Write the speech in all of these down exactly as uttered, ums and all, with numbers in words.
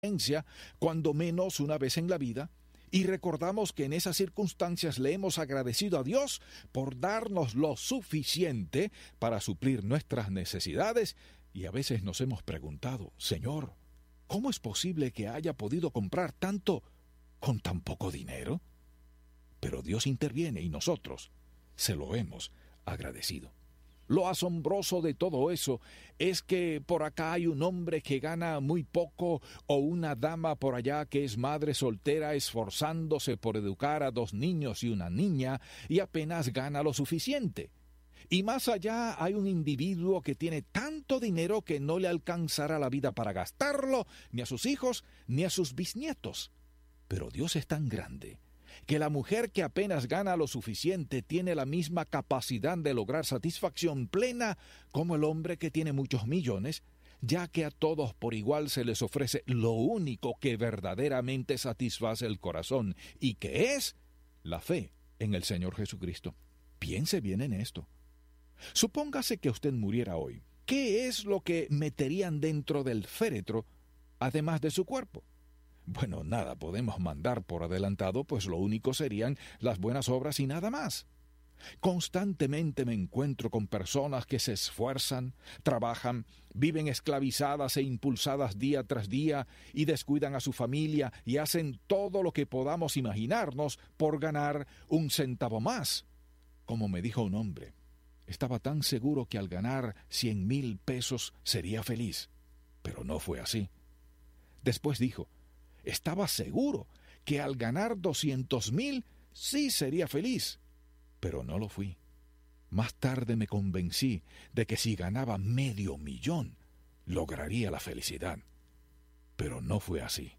cuando menos una vez en la vida, y recordamos que en esas circunstancias le hemos agradecido a Dios por darnos lo suficiente para suplir nuestras necesidades, y a veces nos hemos preguntado, Señor, ¿cómo es posible que haya podido comprar tanto con tan poco dinero? Pero Dios interviene y nosotros se lo hemos agradecido. Lo asombroso de todo eso es que por acá hay un hombre que gana muy poco o una dama por allá que es madre soltera esforzándose por educar a dos niños y una niña y apenas gana lo suficiente. Y más allá hay un individuo que tiene tanto dinero que no le alcanzará la vida para gastarlo ni a sus hijos ni a sus bisnietos. Pero Dios es tan grande que la mujer que apenas gana lo suficiente tiene la misma capacidad de lograr satisfacción plena como el hombre que tiene muchos millones, ya que a todos por igual se les ofrece lo único que verdaderamente satisface el corazón, y que es la fe en el Señor Jesucristo. Piense bien en esto. Supóngase que usted muriera hoy. ¿Qué es lo que meterían dentro del féretro, además de su cuerpo? Bueno, nada podemos mandar por adelantado, pues lo único serían las buenas obras y nada más. Constantemente me encuentro con personas que se esfuerzan, trabajan, viven esclavizadas e impulsadas día tras día y descuidan a su familia y hacen todo lo que podamos imaginarnos por ganar un centavo más. Como me dijo un hombre, estaba tan seguro que al ganar cien mil pesos sería feliz, pero no fue así. Después dijo, estaba seguro que al ganar doscientos mil sí sería feliz, pero no lo fui. Más tarde me convencí de que si ganaba medio millón, lograría la felicidad. Pero no fue así.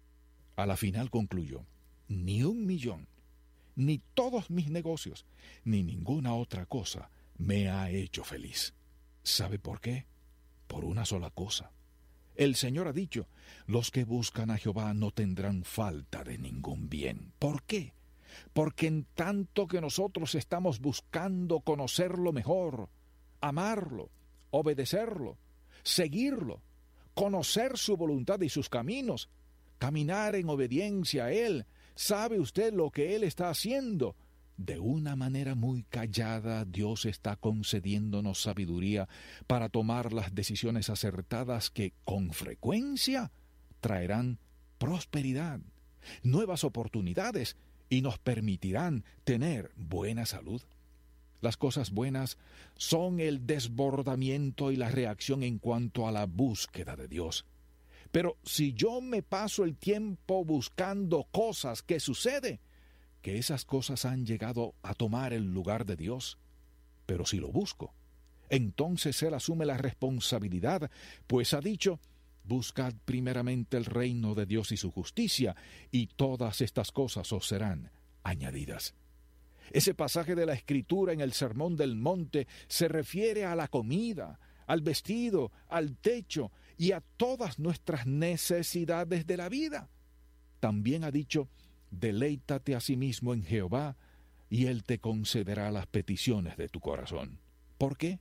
A la final concluyó, ni un millón, ni todos mis negocios, ni ninguna otra cosa me ha hecho feliz. ¿Sabe por qué? Por una sola cosa. El Señor ha dicho, los que buscan a Jehová no tendrán falta de ningún bien. ¿Por qué? Porque en tanto que nosotros estamos buscando conocerlo mejor, amarlo, obedecerlo, seguirlo, conocer su voluntad y sus caminos, caminar en obediencia a Él, ¿sabe usted lo que Él está haciendo? De una manera muy callada, Dios está concediéndonos sabiduría para tomar las decisiones acertadas que, con frecuencia, traerán prosperidad, nuevas oportunidades y nos permitirán tener buena salud. Las cosas buenas son el desbordamiento y la reacción en cuanto a la búsqueda de Dios. Pero si yo me paso el tiempo buscando cosas, ¿qué sucede? Que esas cosas han llegado a tomar el lugar de Dios. Pero si lo busco, entonces Él asume la responsabilidad, pues ha dicho, buscad primeramente el reino de Dios y su justicia, y todas estas cosas os serán añadidas. Ese pasaje de la Escritura en el Sermón del Monte se refiere a la comida, al vestido, al techo y a todas nuestras necesidades de la vida. También ha dicho, deleítate asimismo en Jehová, y Él te concederá las peticiones de tu corazón. ¿Por qué?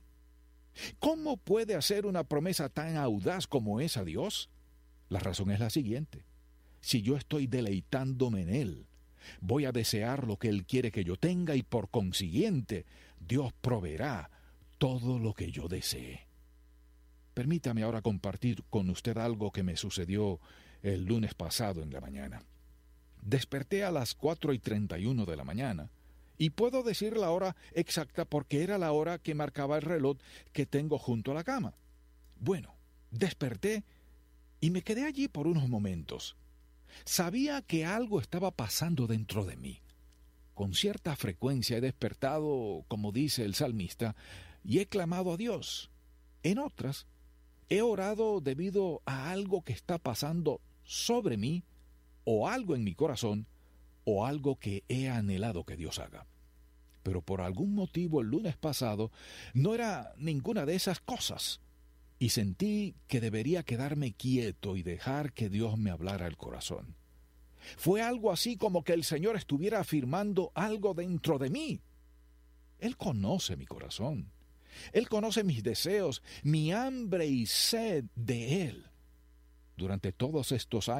¿Cómo puede hacer una promesa tan audaz como esa Dios? La razón es la siguiente. Si yo estoy deleitándome en Él, voy a desear lo que Él quiere que yo tenga y por consiguiente, Dios proveerá todo lo que yo desee. Permítame ahora compartir con usted algo que me sucedió el lunes pasado en la mañana. Desperté a las cuatro y treinta y uno de la mañana, y puedo decir la hora exacta porque era la hora que marcaba el reloj que tengo junto a la cama. Bueno, desperté y me quedé allí por unos momentos. Sabía que algo estaba pasando dentro de mí. Con cierta frecuencia he despertado, como dice el salmista, y he clamado a Dios. En otras, he orado debido a algo que está pasando sobre mí, o algo en mi corazón, o algo que he anhelado que Dios haga. Pero por algún motivo el lunes pasado no era ninguna de esas cosas, y sentí que debería quedarme quieto y dejar que Dios me hablara al corazón. Fue algo así como que el Señor estuviera afirmando algo dentro de mí. Él conoce mi corazón. Él conoce mis deseos, mi hambre y sed de Él. durante todos estos años